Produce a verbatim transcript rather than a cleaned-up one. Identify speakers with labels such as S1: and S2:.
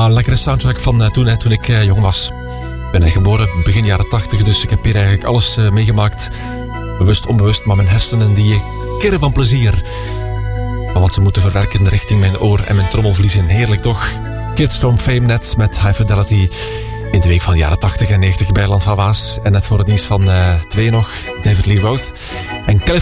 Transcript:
S1: Ja, een lekkere soundtrack van uh, toen, hè, toen ik uh, jong was. Ik ben uh, geboren begin jaren tachtig, dus ik heb hier eigenlijk alles uh, meegemaakt. Bewust, onbewust, maar mijn hersenen die kirren van plezier. Van wat ze moeten verwerken richting mijn oor en mijn trommelvliezen. Heerlijk toch? Kids from Fame net met High Fidelity. In de week van de jaren tachtig en negentig bij Land van Waas. En net voor het nieuws van uh, twee nog, David Lee Roth. En California